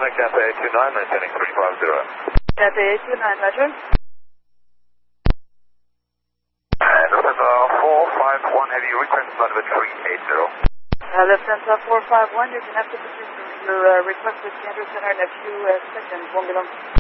Cathay 829, maintaining 350. Cathay 829, measure. And Lufthansa 451 Heavy, return to flight level 380. Lufthansa 451, you can have to put your request with Center in a few seconds. Won't be long.